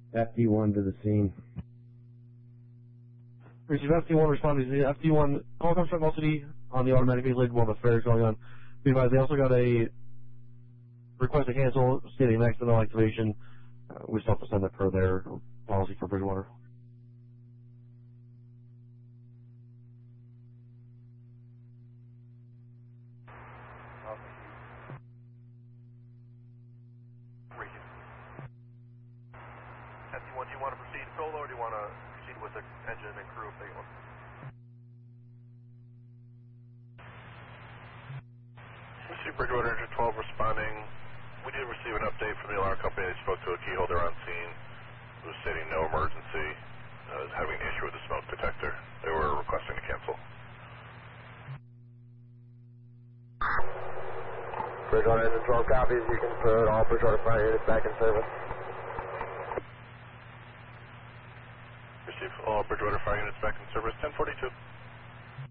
FD1 to the scene. Receive FD1 responding to FD1 call comes from City on the automatic vehicle while the fair is going on. Be advised, they also got a request to cancel stating accidental activation. We still have to send that per their policy for Bridgewater. FD1, do you want to proceed solo or do you want to proceed with the engine and crew if they want? Bridgewater Engine 12 responding. We did receive an update from the alarm company. They spoke to a key holder on scene who was stating no emergency, was having an issue with the smoke detector. They were requesting to cancel. Bridgewater Engine 12 copies. You can put all Bridgewater fire units back in service. Receive all Bridgewater fire units back